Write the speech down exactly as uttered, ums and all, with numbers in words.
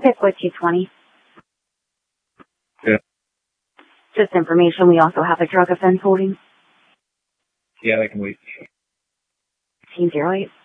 Pickwood two twenty. Yeah. Just information, we also have a drug offense holding. Yeah, I can wait. fifteen oh eight.